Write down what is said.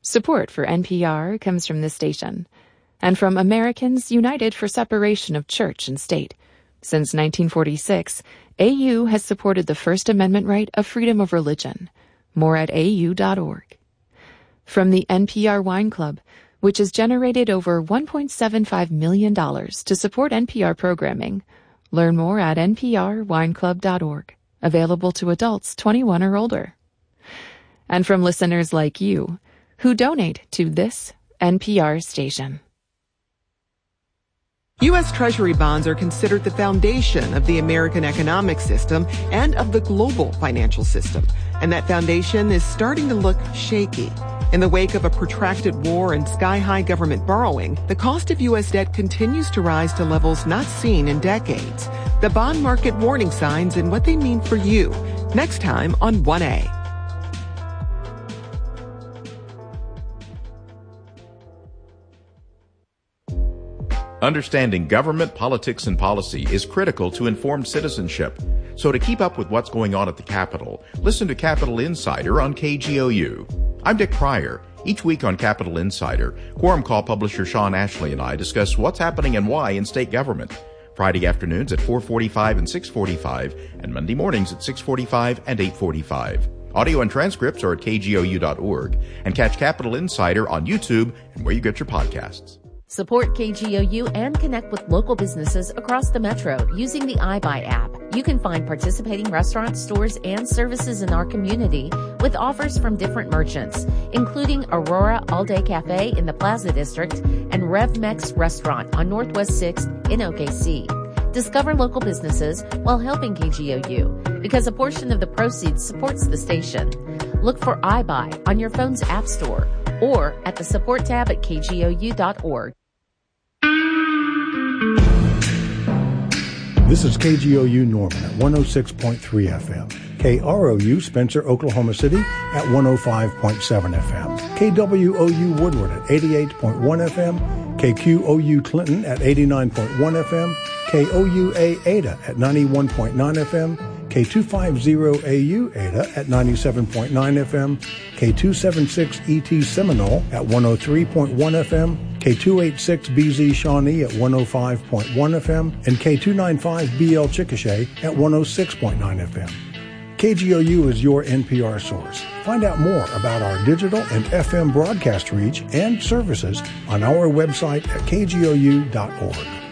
Support for NPR comes from this station and from Americans United for Separation of Church and State. Since 1946, AU has supported the First Amendment right of freedom of religion. More at au.org. From the NPR Wine Club, which has generated over $1.75 million to support NPR programming. Learn more at nprwineclub.org. Available to adults 21 or older. And from listeners like you, who donate to this NPR station. U.S. Treasury bonds are considered the foundation of the American economic system and of the global financial system. And that foundation is starting to look shaky. In the wake of a protracted war and sky-high government borrowing, the cost of U.S. debt continues to rise to levels not seen in decades. The bond market warning signs and what they mean for you. Next time on 1A. Understanding government, politics, and policy is critical to informed citizenship. So to keep up with what's going on at the Capitol, listen to Capitol Insider on KGOU. I'm Dick Pryor. Each week on Capitol Insider, Quorum Call publisher Sean Ashley and I discuss what's happening and why in state government. Friday afternoons at 4:45 and 6:45, and Monday mornings at 6:45 and 8:45. Audio and transcripts are at kgou.org, and catch Capitol Insider on YouTube and where you get your podcasts. Support KGOU and connect with local businesses across the metro using the iBuy app. You can find participating restaurants, stores, and services in our community with offers from different merchants, including Aurora All Day Cafe in the Plaza District and RevMex Restaurant on Northwest 6th in OKC. Discover local businesses while helping KGOU because a portion of the proceeds supports the station. Look for iBuy on your phone's app store or at the support tab at kgou.org. This is KGOU Norman at 106.3 FM. KROU Spencer, Oklahoma City at 105.7 FM. KWOU Woodward at 88.1 FM. KQOU Clinton at 89.1 FM. KOUA Ada at 91.9 FM. K250AU Ada at 97.9 FM, K276ET Seminole at 103.1 FM, K286BZ Shawnee at 105.1 FM, and K295BL Chickasha at 106.9 FM. KGOU is your NPR source. Find out more about our digital and FM broadcast reach and services on our website at kgou.org.